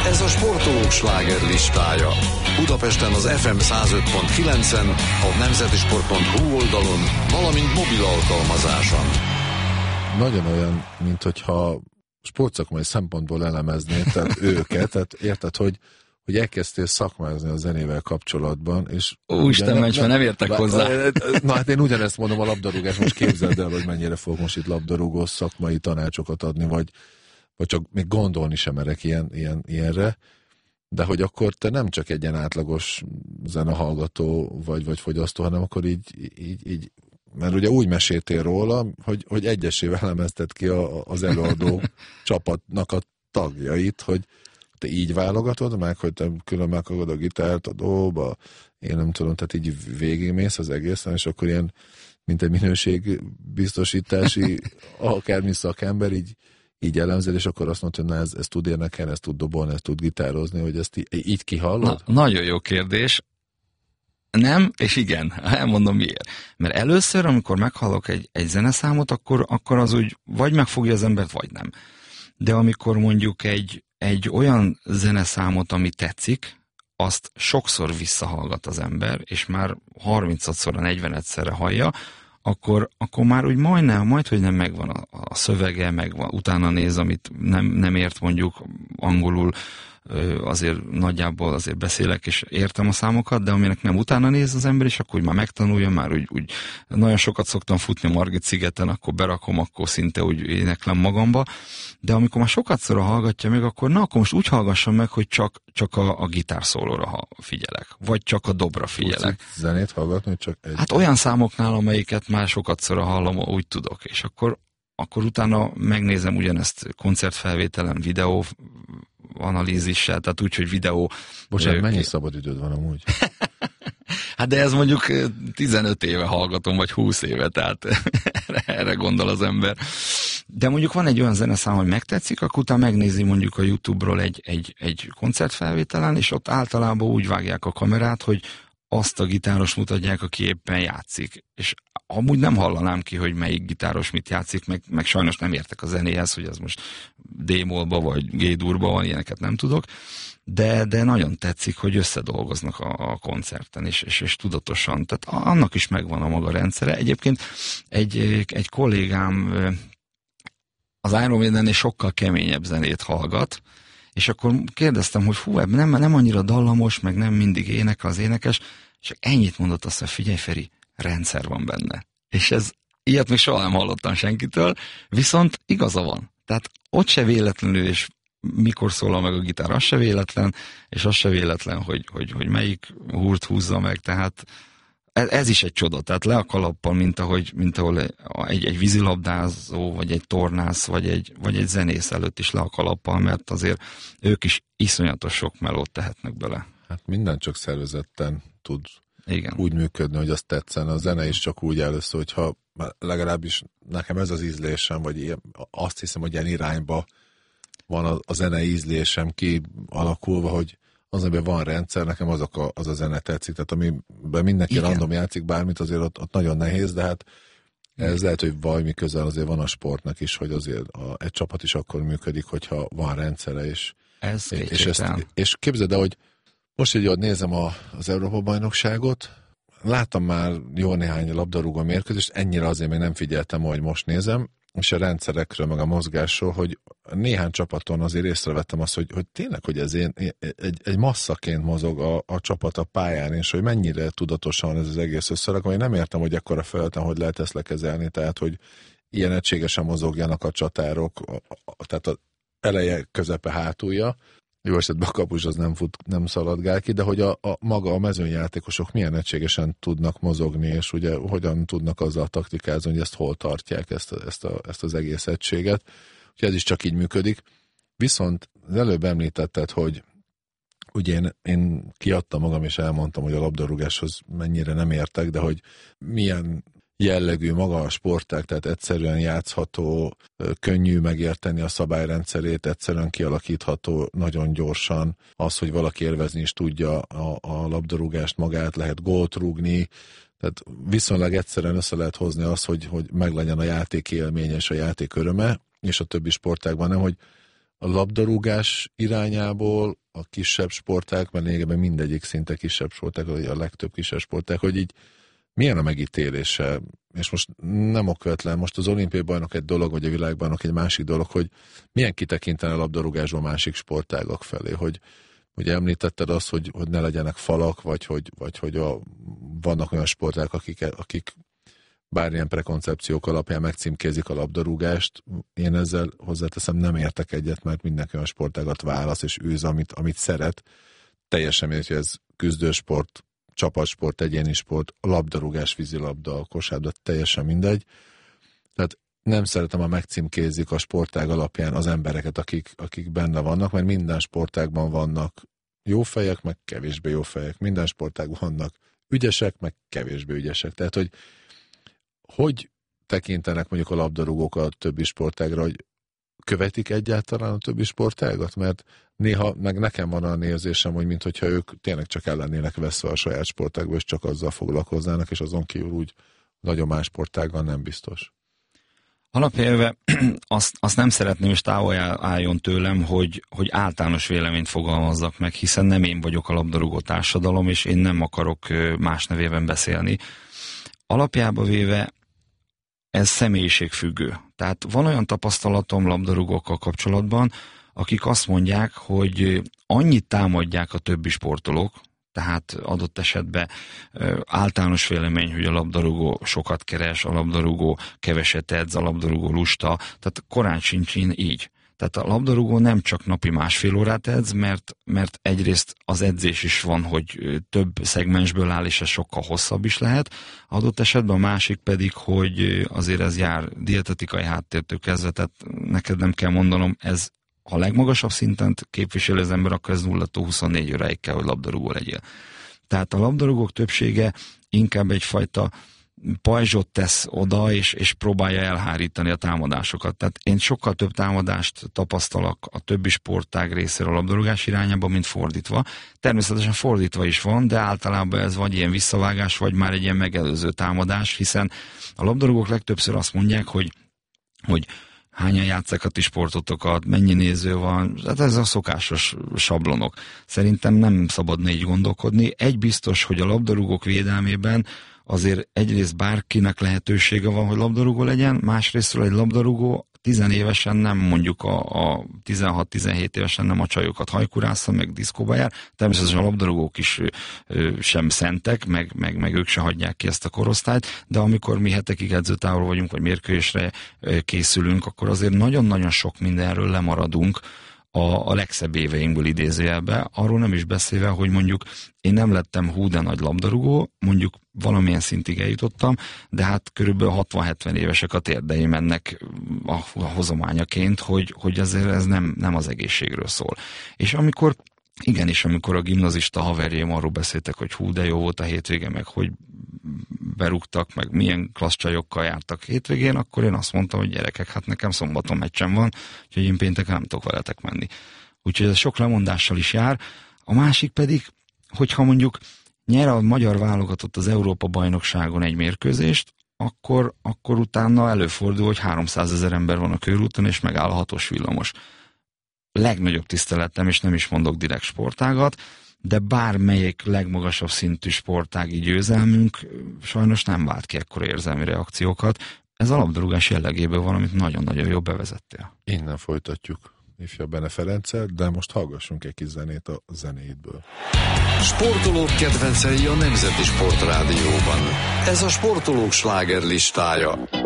Ez a sportolók slágerlistája. Budapesten az FM 105.9-en, a nemzetisport.hu oldalon, valamint mobil alkalmazáson. Nagyon olyan, mint hogyha sportszakmai szempontból elemeznéd tehát őket, tehát érted, hogy elkezdtél szakmázni a zenével kapcsolatban, és... Úristen, nem értek hozzá. Na hát én ugyanezt mondom a labdarúgás, most képzeld el, hogy mennyire fog most itt labdarúgó szakmai tanácsokat adni, vagy csak még gondolni sem merek ilyenre, de hogy akkor te nem csak egy ilyen átlagos zenehallgató vagy fogyasztó, hanem akkor így mert ugye úgy meséltél róla, hogy egyesével elemezted ki az előadó csapatnak a tagjait, hogy te így válogatod meg, hogy te külön megkapod a gitárt, a dob, én nem tudom, tehát így végigmész az egészen, és akkor ilyen, mint egy minőségbiztosítási akármi szakember, így elemzed, és akkor azt mondod, hogy na, ez tud énekelni, ez tud dobolni, ez tud gitározni, hogy ezt így kihallod? Nagyon jó kérdés. Nem, és igen, elmondom miért. Mert először, amikor meghallok egy zeneszámot, akkor az úgy vagy megfogja az embert, vagy nem. De amikor mondjuk egy olyan zeneszámot, ami tetszik, azt sokszor visszahallgat az ember, és már 30-szorra, 40-szerre hallja, akkor már úgy hogy nem megvan a szövege, megvan, utána néz, amit nem ért mondjuk angolul, azért nagyjából azért beszélek, és értem a számokat, de aminek nem utána néz az ember, és akkor úgy már megtanulja, már úgy nagyon sokat szoktam futni a Margit szigeten, akkor berakom, akkor szinte úgy éneklem magamba, de amikor már sokatszor hallgatja meg, akkor most úgy hallgassam meg, hogy csak a gitárszólóra figyelek, vagy csak a dobra figyelek. Tudsz zenét hallgatni, csak egy? Hát olyan számoknál, amelyiket már sokatszor hallom, úgy tudok, és akkor utána megnézem ugyanezt koncertfelvételen, videó analízissel, tehát úgy, hogy videó... Bocsánat, mennyi szabadidőd van amúgy? Hát de ez mondjuk 15 éve hallgatom, vagy 20 éve, tehát erre gondol az ember. De mondjuk van egy olyan zeneszám, hogy megtetszik, akkor utána megnézi mondjuk a YouTube-ról egy koncertfelvételen, és ott általában úgy vágják a kamerát, hogy azt a gitáros mutatják, aki éppen játszik. És amúgy nem hallanám ki, hogy melyik gitáros mit játszik, meg sajnos nem értek a zenéhez, hogy ez most D-mollba vagy G-durba van, ilyeneket nem tudok, de nagyon tetszik, hogy összedolgoznak a koncerten, és tudatosan, tehát annak is megvan a maga rendszere. Egyébként egy kollégám az Iron Maiden-nél sokkal keményebb zenét hallgat, és akkor kérdeztem, hogy nem annyira dallamos, meg nem mindig énekel az énekes, és ennyit mondott, azt, hogy figyelj Feri, rendszer van benne. És ilyet még soha nem hallottam senkitől, viszont igaza van. Tehát ott se véletlenül, és mikor szólal meg a gitár, az se véletlen, és az se véletlen, hogy melyik húrt húzza meg, tehát ez is egy csoda, tehát le a kalappal, mint ahol egy vízilabdázó, vagy egy tornász, vagy egy zenész előtt is le a kalappal, mert azért ők is iszonyatos sok melót tehetnek bele. Hát minden csak szervezetten tud igen. Úgy működni, hogy azt tetszen. A zene is csak úgy először, hogyha legalábbis nekem ez az ízlésem, vagy azt hiszem, hogy ilyen irányba van a zene ízlésem kialakulva, hogy az, amiben van rendszer, nekem az a zene tetszik. Tehát amiben mindenki random játszik bármit, azért ott nagyon nehéz, de hát ez lehet, hogy valami közel azért van a sportnak is, hogy azért egy csapat is akkor működik, hogyha van rendszere, és képzeld el, hogy most így nézem az Európa-bajnokságot, láttam már jó néhány labdarúgó mérkőzést, ennyire azért még nem figyeltem, hogy most nézem, és a rendszerekről, meg a mozgásról, hogy néhány csapaton azért észrevettem azt, hogy tényleg, hogy ez egy masszaként mozog a csapat a pályán, és hogy mennyire tudatosan ez az egész összerakva. Én nem értem, hogy ekkora felületen, hogy lehet ezt lekezelni, tehát, hogy ilyen egységesen mozogjanak a csatárok, tehát az eleje, közepe, hátulja. Jó esetben a kapus az nem szaladgál ki, de hogy maga a mezőnyjátékosok milyen egységesen tudnak mozogni, és ugye hogyan tudnak azzal taktikázni, hogy ezt hol tartják, ezt az egész egységet. Úgyhogy ez is csak így működik. Viszont az előbb említetted, hogy ugye én kiadtam magam, és elmondtam, hogy a labdarúgáshoz mennyire nem értek, de hogy milyen jellegű maga a sportág, tehát egyszerűen játszható, könnyű megérteni a szabályrendszerét, egyszerűen kialakítható nagyon gyorsan. Az, hogy valaki élvezni is tudja a labdarúgást magát, lehet gólt rúgni, tehát viszonylag egyszerűen össze lehet hozni az, hogy meglegyen a játék élménye és a játék öröme, és a többi sportágban nem, hogy a labdarúgás irányából a kisebb sportág, mert lényegében mindegyik szinte kisebb sportág, vagy a legtöbb kisebb sportág, hogy így milyen a megítélése, és most nem okvetlen, most az olimpiai bajnok egy dolog, vagy a világbajnok egy másik dolog, hogy milyen kitekintene a labdarúgásban másik sportágak felé, hogy ugye említetted azt, hogy ne legyenek falak, vagy hogy vannak olyan sportágak, akik bármilyen prekoncepciók alapján megcímkézik a labdarúgást. Én ezzel hozzáteszem, nem értek egyet, mert mindenki olyan sportágat válasz és űz, amit szeret. Teljesen mindegy, hogy ez küzdősport, csapatsport, egyéni sport, a labdarúgás, vízilabda, a kosárlabda, teljesen mindegy. Tehát nem szeretem, ha megcímkézik a sportág alapján az embereket, akik benne vannak, mert minden sportágban vannak jó fejek, meg kevésbé jó fejek. Minden sportágban vannak ügyesek, meg kevésbé ügyesek. Tehát, hogy tekintenek mondjuk a labdarúgók a többi sportágra, hogy követik egyáltalán a többi sportágat? Mert néha meg nekem van a nézésem, hogy minthogyha ők tényleg csak el lennének veszve a saját sportágba, és csak azzal foglalkoznának, és azon kívül úgy nagyon más sportággal nem biztos. Alapjelve azt nem szeretném, és távol álljon tőlem, hogy általános véleményt fogalmazzak meg, hiszen nem én vagyok a labdarúgó társadalom, és én nem akarok más nevében beszélni. Alapjába véve ez személyiségfüggő. Tehát van olyan tapasztalatom labdarúgókkal kapcsolatban, akik azt mondják, hogy annyit támadják a többi sportolók, tehát adott esetben általános vélemény, hogy a labdarúgó sokat keres, a labdarúgó keveset edz, a labdarúgó lusta, tehát korán sincs így. Tehát a labdarúgó nem csak napi 1,5 órát edz, mert egyrészt az edzés is van, hogy több szegmensből áll, és ez sokkal hosszabb is lehet. Adott esetben a másik pedig, hogy azért ez jár dietetikai háttértől kezdve, tehát neked nem kell mondanom, ez ha legmagasabb szinten képvisel az ember, akkor ez 0-24 óráig kell, hogy labdarúgó legyél. Tehát a labdarúgók többsége inkább egyfajta pajzsot tesz oda, és próbálja elhárítani a támadásokat. Tehát én sokkal több támadást tapasztalok a többi sportág részéről a labdarúgás irányába, mint fordítva. Természetesen fordítva is van, de általában ez vagy ilyen visszavágás, vagy már egy ilyen megelőző támadás, hiszen a labdarúgók legtöbbször azt mondják, hogy hányan játsszák a ti sportotokat, mennyi néző van, hát ez a szokásos sablonok. Szerintem nem szabadna így gondolkodni. Egy biztos, hogy a labdarúgók védelmében azért egyrészt bárkinek lehetősége van, hogy labdarúgó legyen, másrésztről egy labdarúgó 10 évesen nem mondjuk a 16-17 évesen nem a csajokat hajkurásza, meg diszkóba jár. Természetesen a labdarúgók is sem szentek, meg ők se hagyják ki ezt a korosztályt, de amikor mi hetekig edzőtávolban vagyunk, vagy mérkőzésre készülünk, akkor azért nagyon-nagyon sok mindenről lemaradunk a legszebb éveinkből idézőjelbe, arról nem is beszélve, hogy mondjuk én nem lettem de nagy labdarúgó, mondjuk valamilyen szintig eljutottam, de hát körülbelül 60-70 évesek a térdeim ennek a hozományaként, hogy azért ez nem az egészségről szól. És amikor a gimnazista haverjaim arról beszéltek, hogy de jó volt a hétvége, meg hogy berúgtak, meg milyen klassz csajokkal jártak hétvégén, akkor én azt mondtam, hogy gyerekek, hát nekem szombaton meccsem van, úgyhogy én pénteken nem tudok veletek menni. Úgyhogy ez sok lemondással is jár. A másik pedig, hogyha mondjuk nyer a magyar válogatott az Európa-bajnokságon egy mérkőzést, akkor utána előfordul, hogy 300 000 ember van a körúton, és megáll a 6-os villamos. Legnagyobb tiszteletem, és nem is mondok direkt sportágat, de bármelyik legmagasabb szintű sportági győzelmünk sajnos nem vált ki ekkora érzelmi reakciókat. Ez a labdarúgás jellegéből valamit nagyon-nagyon jól bevezettél. Innen folytatjuk ifjabb Bene Ferenccel, de most hallgassunk egy kis zenét a zenéidből. Sportolók kedvencei a Nemzeti Sportrádióban. Ez a sportolók slágerlistája.